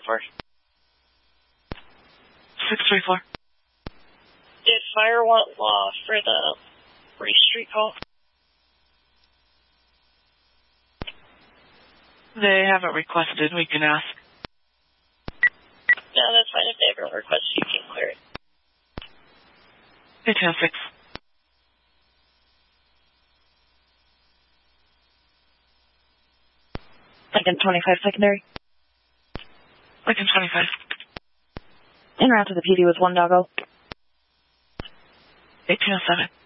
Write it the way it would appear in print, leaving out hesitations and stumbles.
for? 634. Did fire want law for the Race Street call? They haven't requested. We can ask. No, that's fine. If they haven't requested, you can clear it. 806. Lincoln 25 secondary. Lincoln 25. En route to the PD with 1 doggo. 1807.